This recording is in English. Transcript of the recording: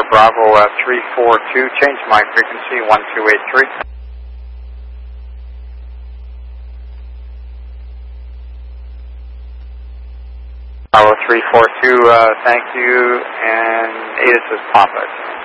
Bravo 342, change my frequency 1283. Bravo 342, thank you, and ATIS is Papa.